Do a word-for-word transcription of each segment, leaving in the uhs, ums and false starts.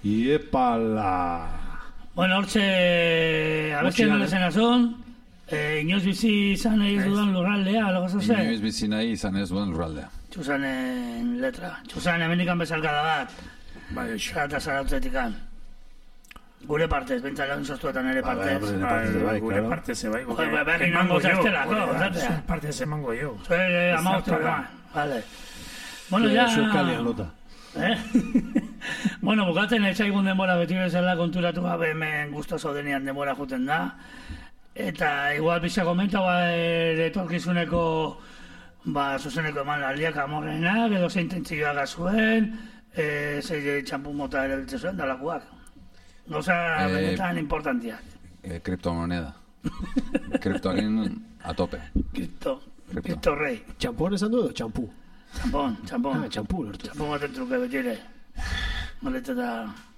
Iepala. Bueno, hortxe, abesti nola zen azon, inoiz bizi izan ez dudan lurraldea, alo gazo zen? Inoiz bizi nahi izan ez dudan lurraldea. Txusanen letra. Txusan hemendikan bezalkada bat. Bai, eta zarautetikan. Gure partez, bentsa lan soztuetan ere partez. Gure partez, bai. Berri nango zaztelako, zatea. Partez emango jo. Zue, amautu, vale. Bueno, ya... Zukalian lota. Eh? Bueno, bukatzen etxaigun denbora beti bezala konturatu gabe hemen gustoso denean denbora juten da. Eta igual biza komenta ere etorkizuneko ba, zuzeneko eman aldiak amorrenak, edo zein tentzioak zuen, e, zein txampu mota ere biltze zuen, dalakoak. Gauza eh, benetan importantiak. Eh, kriptomoneda. Kriptoakin a tope. Kripto. Kripto rei. Txampon esan du edo txampu? Txampon, txampon. Ah, txampu lortu. Txampon baten truke betire. Maleta eta...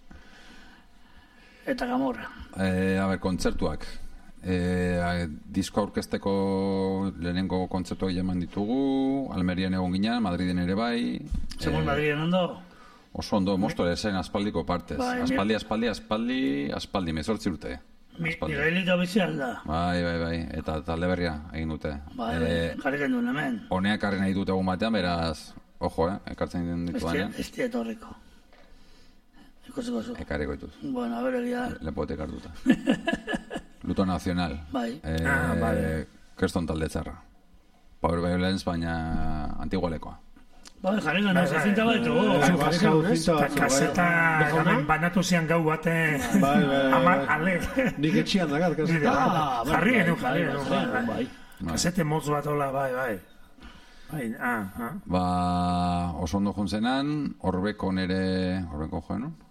Eta gamorra. Eh, a ber, kontzertuak. Eh, disko aurkezteko lehenengo kontzertuak jaman ditugu, Almerian egon ginen, Madriden ere bai. Segun eh, Madriden ondo? Oso ondo, mostore zen aspaldiko partez. Bai, aspaldi, aspaldi, aspaldi, aspaldi, mezortzi urte. Miguelito bizi alda. Bai, bai, bai, eta talde berria egin dute. Bai, eh, jarriken duen hemen. Honeak harri nahi dute egun batean, beraz, ojo, eh, ekartzen ditu baina. Ez etorriko. Ikusiko zu. Ekarriko dituz. Bueno, a ver, egia. Lepote ekartuta. Luto Nacional. Bai. Eh, ah, bai. Kerston talde txarra. Power Violence, baina antigualekoa. Bai, jarri gana, ez zinta baitu. Kaseta, banatu zian gau bate, amar ale. Nik etxian dagat, kaseta. Jarri genu, jarri genu. Kasete motz bat hola, bai, bai. Bai, ah, ah. Ba, oso ondo juntzenan, horbeko nere, horbeko joan, no?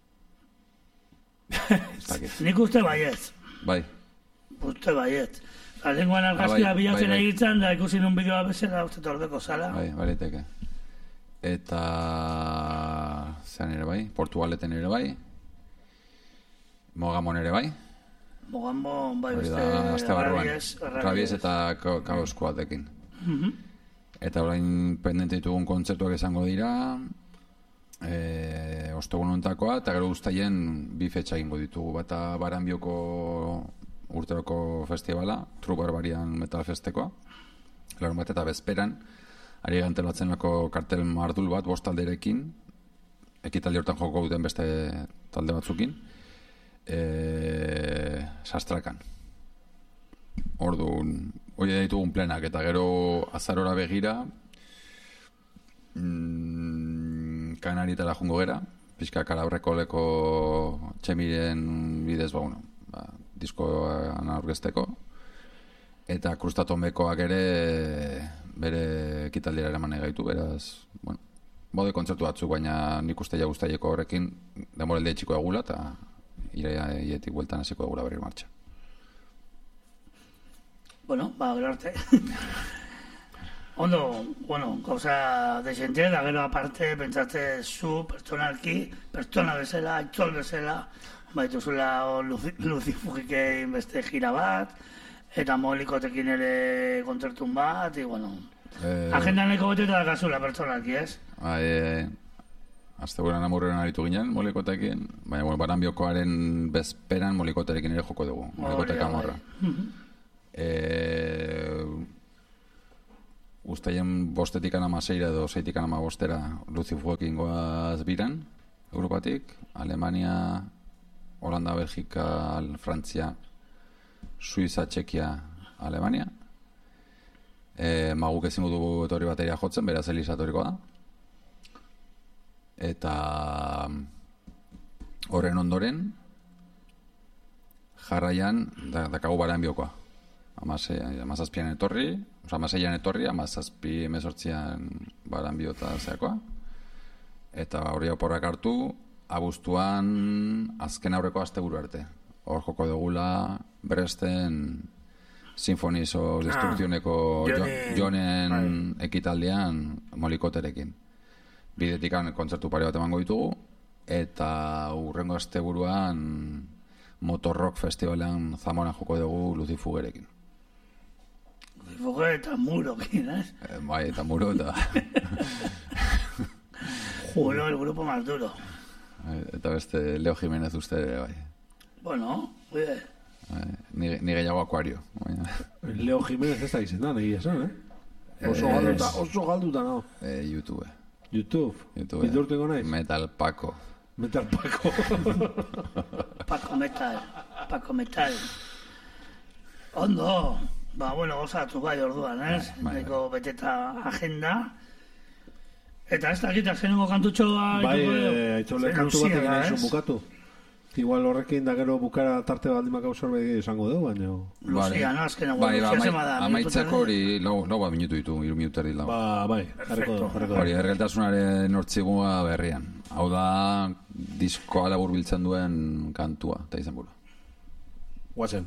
Nik uste baiet. Bai. Uste baiet. Lenguan argazkia ah, bilatzen bai, bai. Egitzen da ikusi nun bideoa bezala uste torbeko zala. Bai, bariteke. Eta... zean ere bai, Portugaleten ere bai. Mogamon ere bai. Mogamon bai beste... Azte barruan. Rabies eta kaoskoatekin. Mm-hmm. Eta orain pendente ditugun kontzertuak izango dira... E, ostegun ontakoa, eta gero guztaien bi fetxa egingo ditugu. Bata Baranbioko urteroko festivala, True Barbarian Metal Festekoa, larun bat eta bezperan, ari gantelatzen lako kartel mardul bat, bost talderekin, ekitaldi hortan joko duten beste talde batzukin, e, sastrakan. Orduan, hori ditugun plenak, eta gero azarora begira, mm, Kanarietara jungo gera, pixka Kalabreko leko txemiren bidez, ba, bueno, ba, diskoan aurkezteko, eta Krustatomekoak ere bere ekitaldira eraman gaitu, beraz, bueno, bode kontzertu batzuk, baina nik uste ja guztaieko horrekin demoralde txiko egula, eta iraietik bueltan hasiko egula berri martxa. Bueno, ba, gero arte. Ondo, bueno, gauza desente, da gero aparte, pentsate zu, pertsonalki, pertsona bezala, aitzol bezala, baitu zula Lucifugikein beste gira bat, eta Molikotekin ere kontzertun bat, y bueno, eh, agenda neko beteta da gazula pertsonalki, ez? Bai, eh, azte gurean amurren aritu ginen, Molikotekin, baina, bueno, Baranbiokoaren bezperan Molikoterekin ere joko dugu, Molikotek amorra. Eh... Uztaien bostetik anama zeira edo zeitik anama bostera Lucifugekin goaz biran, Europatik, Alemania, Holanda, Belgika, Frantzia, Suiza, Txekia, Alemania. E, maguk ezin dugu etorri bateria jotzen, beraz Elisa etorriko da. Eta horren ondoren, jarraian, da, dakagu Baranbiokoa. Amazazpian etorri, oza, amaseian etorri, amazazpi emezortzian Baranbio eta zeakoa. Eta hori oporrak hartu, abuztuan azken aurreko asteburu arte. Hor joko dugula Bresten Sinfonies of Destructioneko ah, Jonen bai. Ekitaldian Molikoterekin. Bidetikan kontzertu pare bat emango ditugu, eta urrengo asteburuan Motorrock Festivalean Zamoran joko dugu Lucifugerekin. Lucifuge eta Murokin, ¿eh? Eh, bai, eta Muro eta... Bueno, el grupo más duro. Eta beste Leo Jimenez uste ere, bai. Bueno, oie. Ni, ni gehiago akuario. Leo Jimenez ez da izendan, egia esan, eh? Oso galduta, oso galduta, no? Eh, YouTube. YouTube. YouTube. Bildurteko naiz? Metal Paco. Metal Paco. Paco Metal. Paco Metal. Ondo. Ba, bueno, gozatu bai orduan, ez? Bai, bai, Neko beteta agenda. Eta ez dakit, azkenengo kantutxoa... Bai, eh, aitzole zer kantu bat luzia egin da, nahi ez? bukatu. Igual horrekin da gero bukara tarte baldimako zerbait izango dugu, baina... Luzia, no? Azkenengo Bai, ba, luzia amai- zema da. amaitzeko hori lau, lau bat minutu ditu, iru minutu erdi lau. Ba, bai, jarriko du, jarriko Hori, du. ergeltasunaren hortzigua berrian. Hau da, diskoa labur biltzen duen kantua, eta izan buru. Guazen.